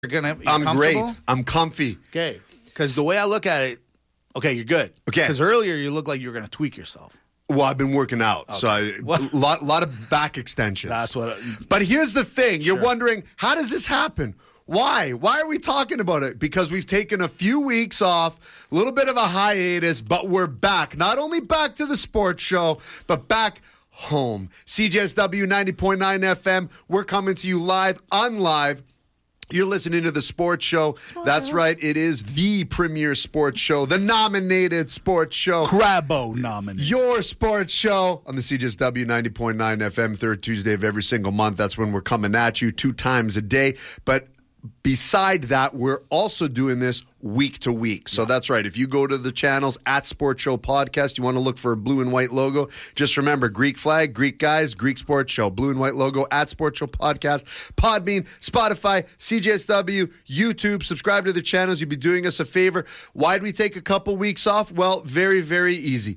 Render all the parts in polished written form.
you're I'm great. comfortable? I'm comfy. Okay. Because the way I look at it, okay, you're good. Okay. Because earlier you looked like you were going to tweak yourself. Well, I've been working out, so a lot of back extensions. That's what. But here's the thing. You're Sure. wondering, how does this happen? Why? Why are we talking about it? Because we've taken a few weeks off, a little bit of a hiatus, but we're back. Not only back to the sports show, but back home. CJSW 90.9 FM. We're coming to you live, unlive. You're listening to the sports show. That's right. It is the premier sports show, the nominated sports show. Crabbo nominated. Your sports show on the CJSW 90.9 FM, third Tuesday of every single month. That's when we're coming at you 2 times a day. But beside that, we're also doing this week to week. So that's right. If you go to the channels at Sports Show Podcast, you want to look for a blue and white logo. Just remember, Greek flag, Greek guys, Greek Sports Show. Blue and white logo at Sports Show Podcast. Podbean, Spotify, CJSW, YouTube. Subscribe to the channels. You'd be doing us a favor. Why'd we take a couple weeks off? Well, very, very easy.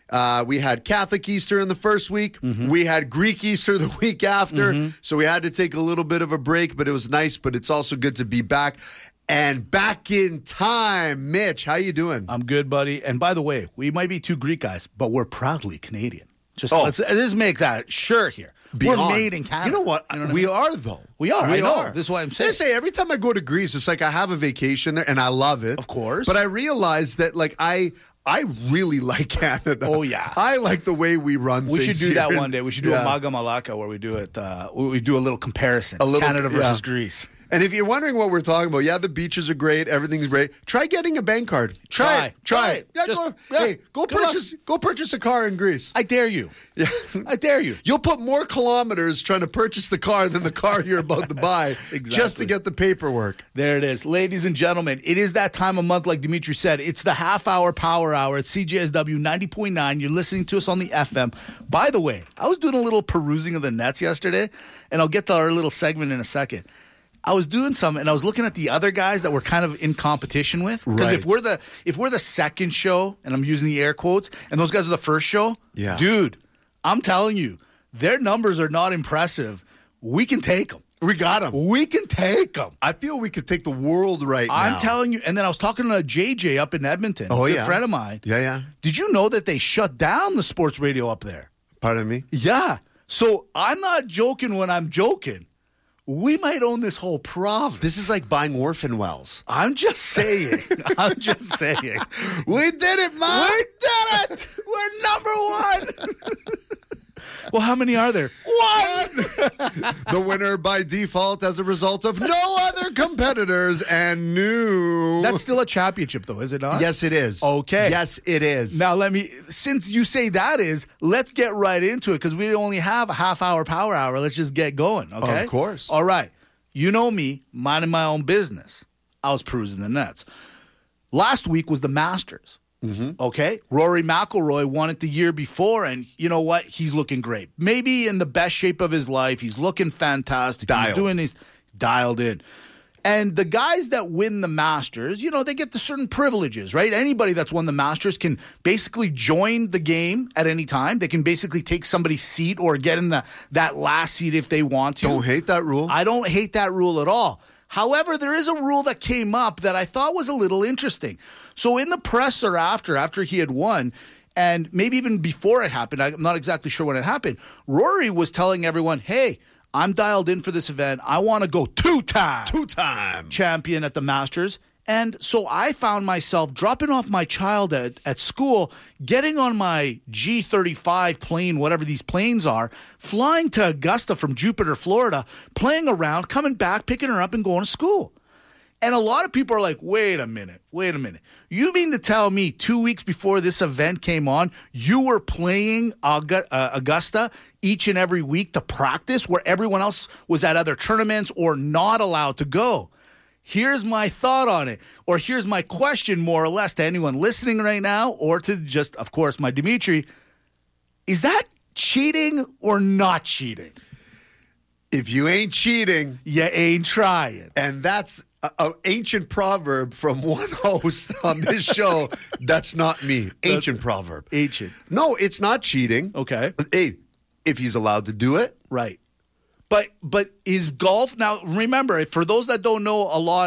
We had Catholic Easter in the first week. Mm-hmm. We had Greek Easter the week after. Mm-hmm. So we had to take a little bit of a break, but it was nice. But it's also good to be back. And back in time. Mitch, how you doing? I'm good, buddy. And by the way, we might be 2 Greek guys, but we're proudly Canadian. Let's make that sure here. Beyond. We're made in Canada. You know what? We are, though. We are. I know. This is why I'm saying. I say every time I go to Greece, it's like I have a vacation there, and I love it. Of course. But I realize that, like, I really like Canada. Oh, yeah. I like the way we run things. We should do that one day. We should do a Maga Malaka where we do it. We do a little comparison. Canada versus Greece. And if you're wondering what we're talking about, the beaches are great. Everything's great. Try getting a bank card. Try it. Yeah, go purchase a car in Greece. I dare you. Yeah. I dare you. You'll put more kilometers trying to purchase the car than the car you're about to buy. Exactly. Just to get the paperwork. There it is. Ladies and gentlemen, it is that time of month, like Dimitri said. It's the half-hour power hour at CJSW 90.9. You're listening to us on the FM. By the way, I was doing a little perusing of the nets yesterday, and I'll get to our little segment in a second. I was doing some, and I was looking at the other guys that we're kind of in competition with. Because if we're the second show, and I'm using the air quotes, and those guys are the first show, dude, I'm telling you, their numbers are not impressive. We can take them. We got them. We can take them. I feel we could take the world right now. I'm telling you. And then I was talking to JJ up in Edmonton, a good friend of mine. Yeah. Did you know that they shut down the sports radio up there? Pardon me? Yeah. So I'm not joking when I'm joking. We might own this whole province. This is like buying orphan wells. I'm just saying. We did it, Mom. We did it. We're number 1. Well, how many are there? 1. The winner by default as a result of no other competitors and new. That's still a championship, though, is it not? Yes, it is. Okay. Yes, it is. Now, since you say that is, let's get right into it because we only have a half-hour power hour. Let's just get going, okay? Of course. All right. You know me, minding my own business. I was perusing the nets. Last week was the Masters. Mm-hmm. Okay, Rory McIlroy won it the year before, and you know what? He's looking great. Maybe in the best shape of his life. He's looking fantastic. He's dialed in. And the guys that win the Masters, they get the certain privileges, right? Anybody that's won the Masters can basically join the game at any time. They can basically take somebody's seat or get in that last seat if they want to. Don't hate that rule. I don't hate that rule at all. However, there is a rule that came up that I thought was a little interesting. So in the presser after he had won, and maybe even before it happened, I'm not exactly sure when it happened, Rory was telling everyone, hey, I'm dialed in for this event. I want to go 2-time champion at the Masters. And so I found myself dropping off my child at school, getting on my G35 plane, whatever these planes are, flying to Augusta from Jupiter, Florida, playing around, coming back, picking her up, and going to school. And a lot of people are like, wait a minute. You mean to tell me 2 weeks before this event came on, you were playing Augusta each and every week to practice where everyone else was at other tournaments or not allowed to go? Here's my thought on it, or here's my question more or less to anyone listening right now, or to just, of course, my Dimitri. Is that cheating or not cheating? If you ain't cheating, you ain't trying. And that's an ancient proverb from one host on this show. That's not me. Ancient proverb. Ancient. No, it's not cheating. Okay. Hey, if he's allowed to do it. Right. But is golf now? Remember, for those that don't know a lot